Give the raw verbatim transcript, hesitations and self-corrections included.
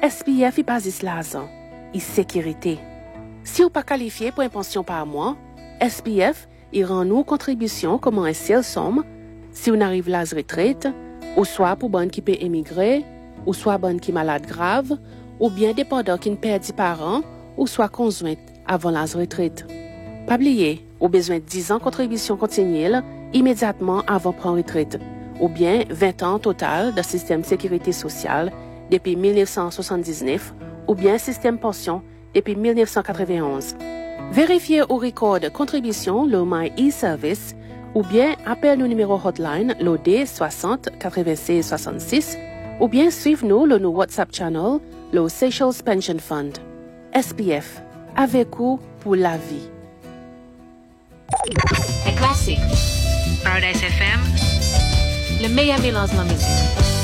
S P F est basé sur l'argent et sécurité. Si vous pas qualifié pour une pension par mois, S P F il rend nous contribution comme un seul somme si on arrive à la retraite, ou soit pour bonne qui peut émigrer, ou soit bonne qui malade grave, ou bien dépendant qui ne perd parents, ou soit conjointe avant la retraite. Pas oublier, au besoin de dix ans contribution continuelle immédiatement avant prendre retraite, ou bien vingt ans total de système de sécurité sociale depuis mille neuf cent soixante-dix-neuf, ou bien système pension depuis mille neuf cent quatre-vingt-onze. Vérifiez au record de contribution le My e-Service ou bien appelle le numéro hotline l'O D soixante quatre-vingt-seize soixante-six ou bien suivez-nous le nous WhatsApp channel le Seychelles Pension Fund. S P F, avec vous pour la vie. C'est classique. Paradise F M, le meilleur mélange de la musique.